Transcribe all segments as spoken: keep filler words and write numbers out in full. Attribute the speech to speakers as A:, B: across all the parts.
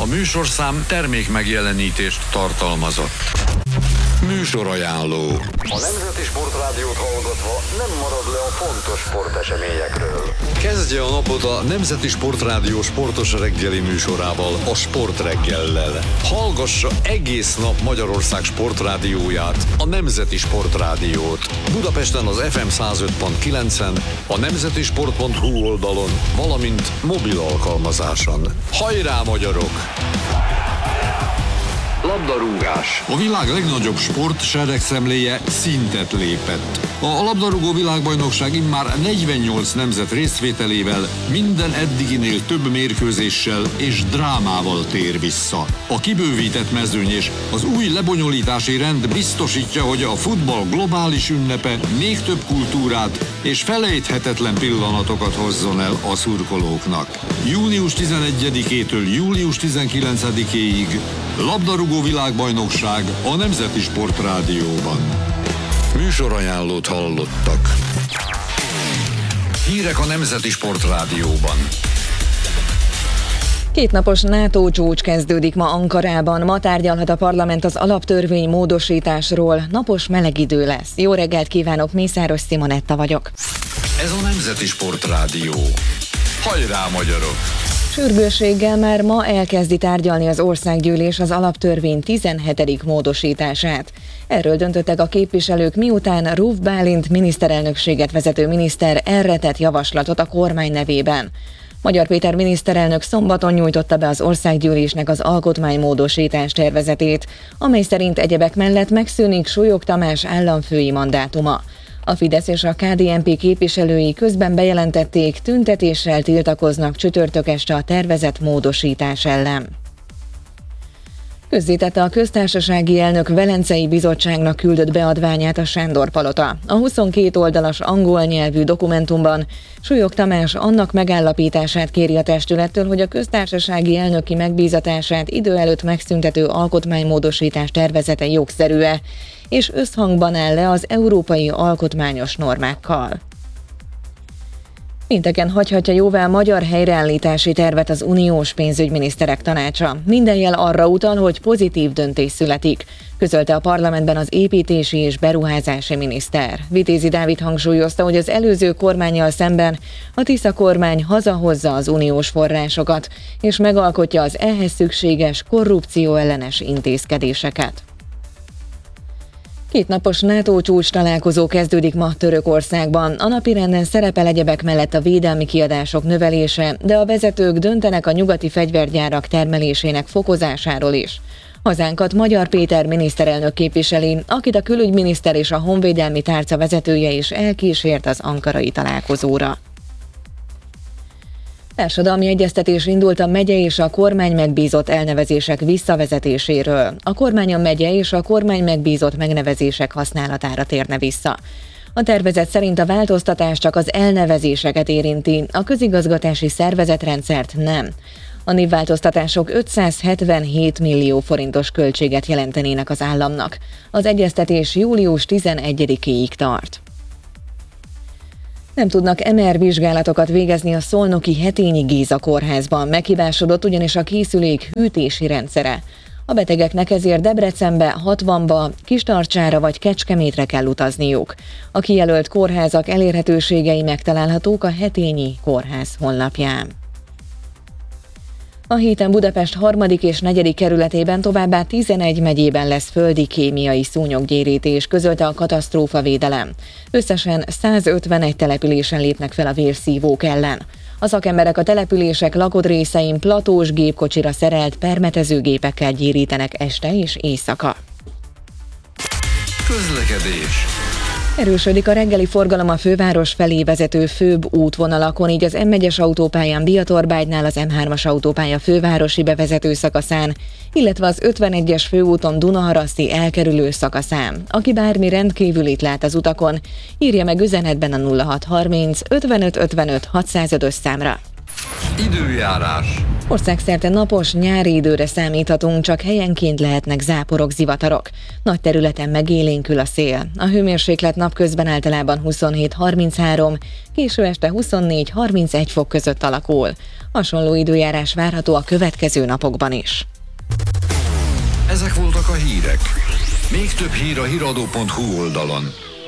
A: műsorszám termék megjelenítést tartalmazott. Műsorajánló.
B: A Nemzeti Sportrádiót hallgatva nem marad le a fontos sporteseményekről.
A: Kezdje a napot a Nemzeti Sportrádió sportos reggeli műsorával, a Sportreggellel. Hallgassa egész nap Magyarország sportrádióját, a Nemzeti Sportrádiót. Budapesten az ef em száz öt pont kilencen, a nemzetisport pont hu oldalon, valamint mobil alkalmazáson. Hajrá, magyarok!
B: Labdarúgás.
C: A világ legnagyobb sport seregszemléje szintet lépett. A labdarúgó világbajnokság immár negyvennyolc nemzet részvételével minden eddiginél több mérkőzéssel és drámával tér vissza. A kibővített mezőny és az új lebonyolítási rend biztosítja, hogy a futball globális ünnepe még több kultúrát és felejthetetlen pillanatokat hozzon el a szurkolóknak. június tizenegyedikétől július tizenkilencedikéig labdarúgó világbajnokság a Nemzeti Sportrádióban.
A: Műsorajánlót hallottak. Hírek a Nemzeti Sportrádióban.
D: Kétnapos NATO csúcs kezdődik ma Ankarában. Ma tárgyalhat a parlament az alaptörvény módosításról. Napos meleg idő lesz. Jó reggelt kívánok, Mészáros Simonetta vagyok.
A: Ez a Nemzeti Sportrádió. Hajrá, magyarok!
D: Sürgősséggel már ma elkezdi tárgyalni az országgyűlés az alaptörvény tizenhetedik módosítását. Erről döntöttek a képviselők, miután Ruf Bálint miniszterelnökséget vezető miniszter erre tett javaslatot a kormány nevében. Magyar Péter miniszterelnök szombaton nyújtotta be az országgyűlésnek az alkotmánymódosítás tervezetét, amely szerint egyebek mellett megszűnik Súlyog Tamás államfői mandátuma. A Fidesz és a ká dé en pé képviselői közben bejelentették, tüntetéssel tiltakoznak csütörtök este a tervezett módosítás ellen. Közzétette a köztársasági elnök Velencei Bizottságnak küldött beadványát a Sándor-palota. A huszonkét oldalas angol nyelvű dokumentumban Súlyog Tamás annak megállapítását kéri a testülettől, hogy a köztársasági elnöki megbízatását idő előtt megszüntető alkotmánymódosítás tervezete jogszerű-e, és összhangban áll-e az európai alkotmányos normákkal. Pénteken hagyhatja jóvá magyar helyreállítási tervet az uniós pénzügyminiszterek tanácsa. Minden jel arra utal, hogy pozitív döntés születik, közölte a parlamentben az építési és beruházási miniszter. Vitézi Dávid hangsúlyozta, hogy az előző kormánnyal szemben a Tisza kormány hazahozza az uniós forrásokat, és megalkotja az ehhez szükséges korrupcióellenes intézkedéseket. Kétnapos NATO csúcs találkozó kezdődik ma Törökországban. A napirenden szerepel egyebek mellett a védelmi kiadások növelése, de a vezetők döntenek a nyugati fegyvergyárak termelésének fokozásáról is. Hazánkat Magyar Péter miniszterelnök képviseli, akit a külügyminiszter és a honvédelmi tárca vezetője is elkísért az ankarai találkozóra. Társadalmi egyeztetés indult a megye és a kormány megbízott elnevezések visszavezetéséről. A kormány a megye és a kormány megbízott megnevezések használatára térne vissza. A tervezet szerint a változtatás csak az elnevezéseket érinti, a közigazgatási szervezetrendszert nem. A névváltoztatások ötszázhetvenhét millió forintos költséget jelentenének az államnak. Az egyeztetés július tizenegyedikéig tart. Nem tudnak em er vizsgálatokat végezni a szolnoki Hetényi Géza kórházban, meghibásodott ugyanis a készülék hűtési rendszere. A betegeknek ezért Debrecenbe, Hatvanba, Kistarcsára vagy Kecskemétre kell utazniuk. A kijelölt kórházak elérhetőségei megtalálhatók a Hetényi Kórház honlapján. A héten Budapest harmadik és negyedik kerületében továbbá tizenegy megyében lesz földi kémiai szúnyoggyérítés, közölte a katasztrófavédelem. Összesen százötvenegy településen lépnek fel a vérszívók ellen. A szakemberek a települések lakott részein platós gépkocsira szerelt permetezőgépekkel gyérítenek este és éjszaka.
A: Közlekedés.
D: Erősödik a reggeli forgalom a főváros felé vezető főbb útvonalakon, így az em egyes autópályán Biatorbágynál, az em hármas autópálya fővárosi bevezető szakaszán, illetve az ötvenegyes főúton Dunaharaszti elkerülő szakaszán. Aki bármi rendkívülit lát az utakon, írja meg üzenetben a nulla hat harminc ötvenöt ötvenöt hatszázöt számra.
A: Időjárás.
D: Országszerte napos nyári időre számíthatunk, csak helyenként lehetnek záporok, zivatarok. Nagy területen megélénkül a szél. A hőmérséklet napközben általában huszonhét harminchárom, késő este huszonnégy harmincegy fok között alakul. Hasonló időjárás várható a következő napokban is.
C: Ezek voltak a hírek. Még több hír a híradó pont hu oldalon.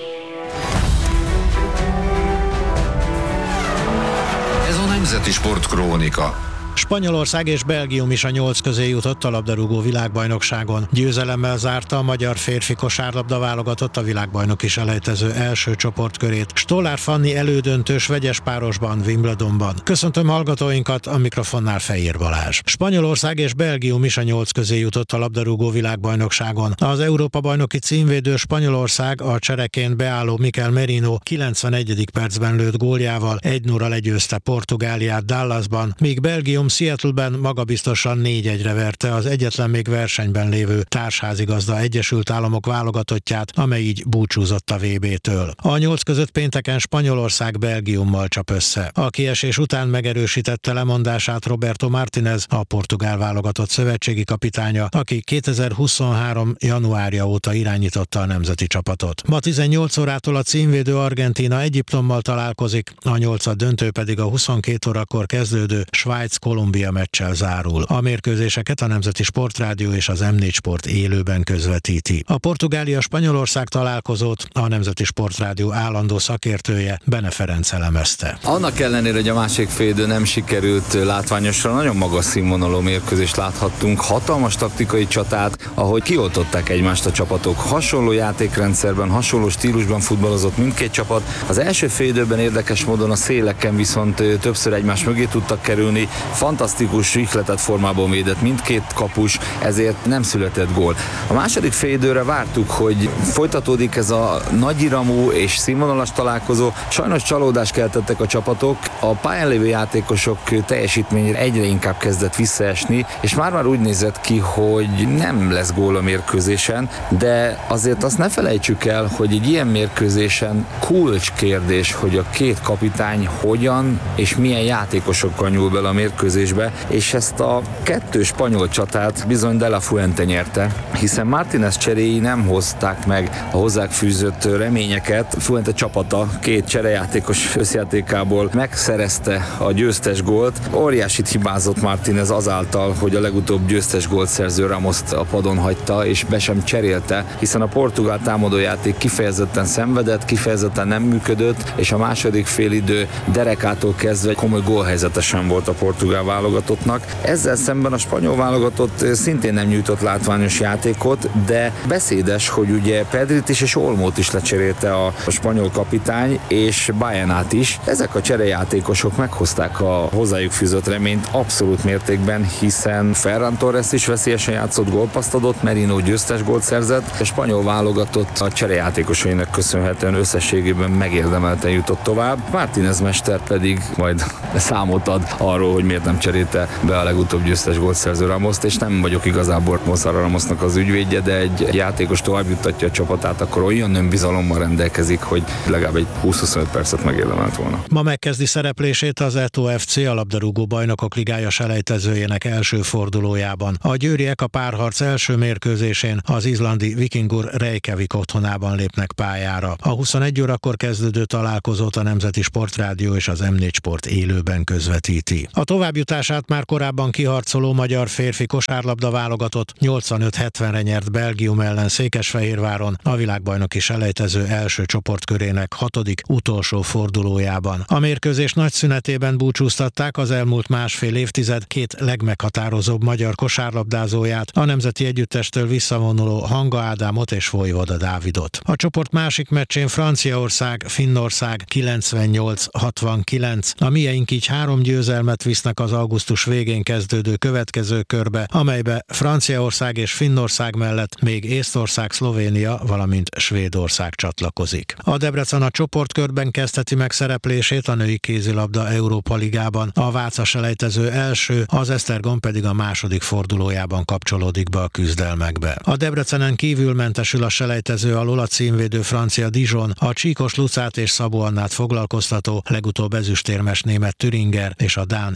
C: Ez a Nemzeti Sportkrónika.
E: Spanyolország és Belgium is a nyolc közé jutott a labdarúgó világbajnokságon. Győzelemmel zárta a magyar férfi kosárlabda válogatott a világbajnoki selejtező első csoportkörét. Stollár Fanni elődöntős vegyes párosban, Wimbledonban. Köszöntöm hallgatóinkat, a mikrofonnál Fejér Balázs. Spanyolország és Belgium is a nyolc közé jutott a labdarúgó világbajnokságon. Az Európa-bajnoki címvédő Spanyolország a csereként beálló Mikel Merino kilencvenegyedik percben lőtt góljával egy nulla legyőzte Portugáliát Dallasban, míg Belgium Seattle-ben magabiztosan négy egyre verte az egyetlen még versenyben lévő társházigazda Egyesült Államok válogatottját, amely így búcsúzott a vé bé-től. A nyolc között pénteken Spanyolország Belgiummal csap össze. A kiesés után megerősítette lemondását Roberto Martínez, a portugál válogatott szövetségi kapitánya, aki kétezer-huszonhárom. januárja óta irányította a nemzeti csapatot. Ma tizennyolc órától a címvédő Argentína Egyiptommal találkozik, a nyolcad döntő pedig a huszonkét órakor kezdődő Svájc-Kolumbia meccsel zárul. A mérkőzéseket a Nemzeti Sportrádió és az em négy Sport élőben közvetíti. A Portugália-Spanyolország találkozót a Nemzeti Sportrádió állandó szakértője, Bene Ferenc elemezte.
F: Annak ellenére, hogy a másik félidő nem sikerült látványosra, nagyon magas színvonalú mérkőzést láthattunk, hatalmas taktikai csatát, ahogy kioltották egymást a csapatok. Hasonló játékrendszerben, hasonló stílusban futballozott mindkét csapat. Az első félidőben érdekes módon a széleken viszont többször egymás mögé tudtak kerülni, fantasztikus ihletett formában védett mindkét kapus, ezért nem született gól. A második félidőre vártuk, hogy folytatódik ez a nagyiramú és színvonalas találkozó. Sajnos csalódást keltettek a csapatok, a pályán lévő játékosok teljesítményre egyre inkább kezdett visszaesni, és már-már úgy nézett ki, hogy nem lesz gól a mérkőzésen, de azért azt ne felejtsük el, hogy egy ilyen mérkőzésen kulcskérdés, hogy a két kapitány hogyan és milyen játékosokkal nyúl bele a mérkőzésbe, és ezt a kettő spanyol csatát bizony De La Fuente nyerte, hiszen Martínez cseréi nem hozták meg a hozzák fűzött reményeket. Fuente csapata két cserejátékos összjátékából megszerezte a győztes gólt. Óriásit hibázott Martínez azáltal, hogy a legutóbb győztes gólt szerző Ramoszt a padon hagyta, és be sem cserélte, hiszen a portugál támadójáték kifejezetten szenvedett, kifejezetten nem működött, és a második félidő derekától kezdve komoly gólhelyzete sem volt a portugál válogatottnak. Ezzel szemben a spanyol válogatott szintén nem nyújtott látványos játékot, de beszédes, hogy ugye Pedrit is és Olmót is lecserélte a, a spanyol kapitány, és Baenát is. Ezek a cserejátékosok meghozták a hozzájuk fűzött reményt abszolút mértékben, hiszen Ferran Torres is veszélyesen játszott, gólpaszt adott, Merino győztes gólt szerzett, a spanyol válogatott a cserejátékosainak köszönhetően összességében megérdemelten jutott tovább. Martínez mester pedig majd számot ad arról, hogy miért nem cserélte be a legutóbb győztes gólszerző Ramoszt, és nem vagyok igazából Mozart Ramosnak az ügyvédje, de egy játékos tovább juttatja a csapatát, akkor olyan önbizalommal rendelkezik, hogy legalább egy húsz-huszonöt percet megérdemelt volna.
E: Ma megkezdi szereplését az é té o ef cé, a labdarúgó bajnokok ligája selejtezőjének első fordulójában. A győriek a párharc első mérkőzésén az izlandi Vikingur Reykjavik otthonában lépnek pályára. A huszonegy órakor kezdődő találkozót a Nemzeti Sportrádió és az em négy Sport élőben közvetíti. A továbbjutását már korábban kiharcoló magyar férfi kosárlabda válogatott nyolcvanöt hetvenre nyert Belgium ellen Székesfehérváron a világbajnoki selejtező első csoportkörének hatodik utolsó fordulójában. A mérkőzés nagy szünetében búcsúztatták az elmúlt másfél évtized két legmeghatározóbb magyar kosárlabdázóját, a nemzeti együttestől visszavonuló Hanga Ádámot és Vojvoda Dávidot. A csoport másik meccsén Franciaország, Finnország kilencvennyolc hatvankilenc. A mieink így három győzelmet visznek az augusztus végén kezdődő következő körbe, amelybe Franciaország és Finnország mellett még Észtország, Szlovénia, valamint Svédország csatlakozik. A Debrecen a csoportkörben kezdheti meg szereplését a női kézilabda Európa Ligában, a Váca selejtező első, az Esztergom pedig a második fordulójában kapcsolódik be a küzdelmekbe. A Debrecenen kívül mentesül a selejtező alól a címvédő francia Dijon, a csíkos Lucát és Szabó Annát foglalkoztató, legutóbb ezüstérmes német Thüringer és a dán i ká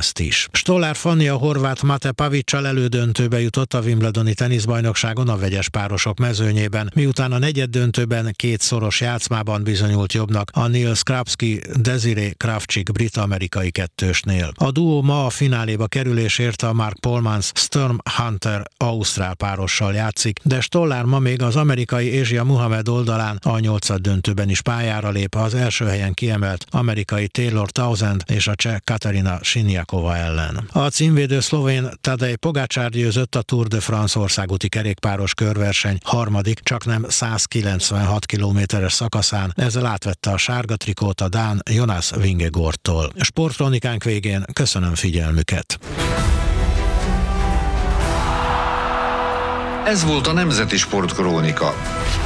E: Alcarazt is. Stollár Fanni a horvát Mate Pavićsal elődöntőbe jutott a Wimbledoni teniszbajnokságon a vegyes párosok mezőnyében, miután a negyeddöntőben két szoros játszmában bizonyult jobbnak a Neil Skrapski Desiree Kravchik brit-amerikai kettősnél. A duó ma a fináléba kerülésért a Mark Polmans Storm Hunter ausztrál párossal játszik, de Stollár ma még az amerikai Asia Muhammad oldalán a nyolcaddöntőben is pályára lép az első helyen kiemelt amerikai Taylor Townsend és a cseh Katarina Siniakova ellen. A címvédő szlovén Tadej Pogačar győzött a Tour de France országúti kerékpáros körverseny harmadik, csaknem százkilencvenhat kilométeres szakaszán, ezzel átvette a sárga trikót a dán Jonas Vingegaardtól. Sportkronikánk végén köszönöm figyelmüket.
A: Ez volt a Nemzeti Sportkrónika.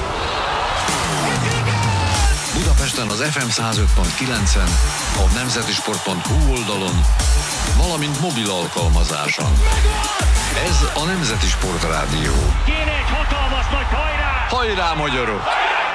A: Budapesten az ef em száz öt pont kilencen, a nemzetisport pont hu oldalon, valamint mobil alkalmazáson. Ez a Nemzeti Sportrádió.
G: Kéne egy hatalmas nagy hajrá!
A: Hajrá, magyarok!